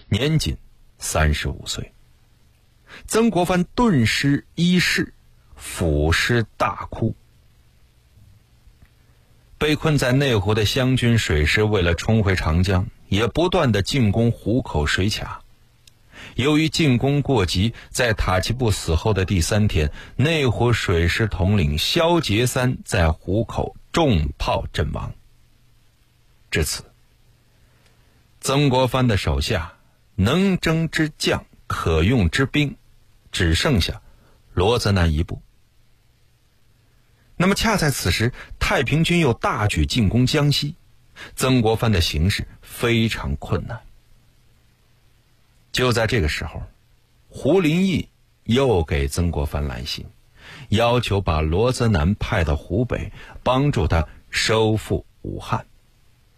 年仅35岁。曾国藩顿失一世，抚尸大哭。被困在内湖的湘军水师为了冲回长江，也不断地进攻湖口水卡。由于进攻过急，在塔奇布死后的第3天，内湖水师统领萧节三在湖口中炮阵亡。至此，曾国藩的手下能征之将、可用之兵，只剩下罗泽南一部。那么恰在此时，太平军又大举进攻江西，曾国藩的形势非常困难。就在这个时候，胡林翼又给曾国藩来信，要求把罗泽南派到湖北，帮助他收复武汉。